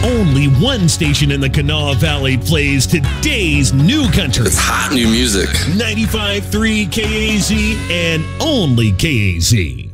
Only one station in the Kanawha Valley plays today's new country. It's hot new music. 95.3 KAZ and only KAZ.